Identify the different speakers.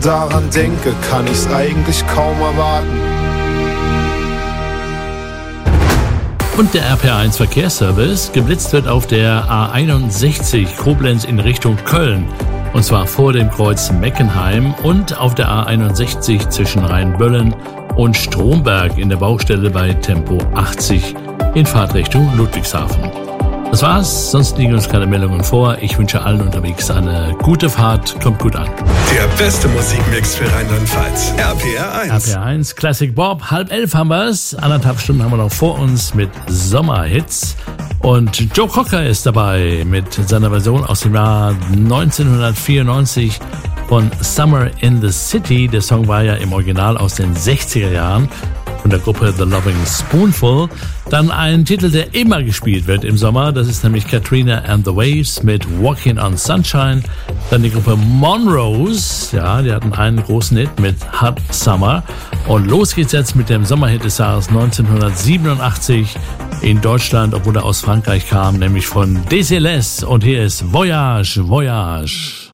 Speaker 1: daran denke, kann ich's eigentlich kaum erwarten.
Speaker 2: Und der RPR1 Verkehrsservice. Geblitzt wird auf der A61 Koblenz in Richtung Köln. Und zwar vor dem Kreuz Meckenheim und auf der A61 zwischen Rheinböllen und Stromberg in der Baustelle bei Tempo 80 in Fahrtrichtung Ludwigshafen. Das war's, sonst liegen uns keine Meldungen vor. Ich wünsche allen unterwegs eine gute Fahrt, kommt gut an.
Speaker 3: Der beste Musikmix für Rheinland-Pfalz. RPR1.
Speaker 2: RPR1, Classic Bob, 10:30 haben wir's. 1,5 Stunden haben wir noch vor uns mit Sommerhits. Und Joe Cocker ist dabei mit seiner Version aus dem Jahr 1994 von Summer in the City. Der Song war ja im Original aus den 60er Jahren. Von der Gruppe The Loving Spoonful. Dann ein Titel, der immer gespielt wird im Sommer. Das ist nämlich Katrina and the Waves mit Walking on Sunshine. Dann die Gruppe Monrose. Ja, die hatten einen großen Hit mit Hot Summer. Und los geht's jetzt mit dem Sommerhit des Jahres 1987 in Deutschland, obwohl er aus Frankreich kam, nämlich von Décélès. Und hier ist Voyage, Voyage.